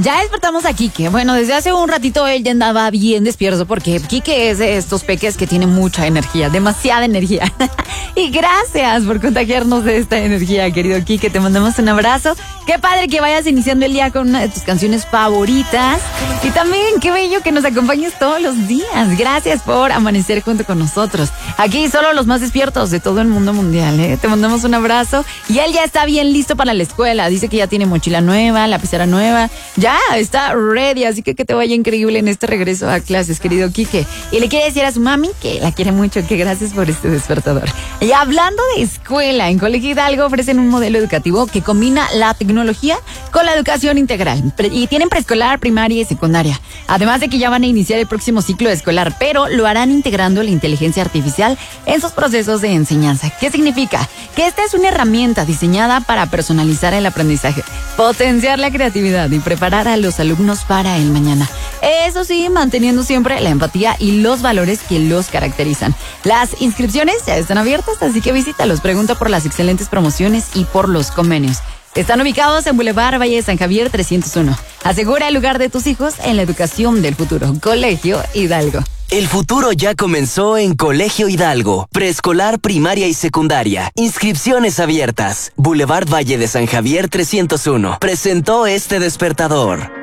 Ya despertamos a Quique. Bueno, desde hace un ratito él ya andaba bien despierto porque Quique es de estos peques que tiene mucha energía, demasiada energía. Y gracias por contagiarnos de esta energía, querido Quique. Te mandamos un abrazo. Qué padre que vayas iniciando el día con una de tus canciones favoritas. Y también qué bello que nos acompañes todos los días. Gracias por amanecer junto con nosotros. Aquí solo los más despiertos de todo el mundo mundial, ¿eh? Te mandamos un abrazo. Y él ya está bien listo para la escuela. Dice que ya tiene mochila nueva, lapicera nueva. Ya está ready, así que te vaya increíble en este regreso a clases, querido Quique. Y le quiere decir a su mami que la quiere mucho, que gracias por este despertador. Y hablando de escuela, en Colegio Hidalgo ofrecen un modelo educativo que combina la tecnología con la educación integral. Y tienen preescolar, primaria y secundaria. Además de que ya van a iniciar el próximo ciclo escolar, pero lo harán integrando la inteligencia artificial en sus procesos de enseñanza. ¿Qué significa? Que esta es una herramienta diseñada para personalizar el aprendizaje, potenciar la creatividad y preparar a los alumnos para el mañana. Eso sí, manteniendo siempre la empatía y los valores que los caracterizan. Las inscripciones ya están abiertas, así que visítalos. Pregunta por las excelentes promociones y por los convenios. Están ubicados en Boulevard Valle de San Javier 301. Asegura el lugar de tus hijos en la educación del futuro. Colegio Hidalgo. El futuro ya comenzó en Colegio Hidalgo. Preescolar, primaria y secundaria. Inscripciones abiertas. Boulevard Valle de San Javier 301. Presentó este despertador.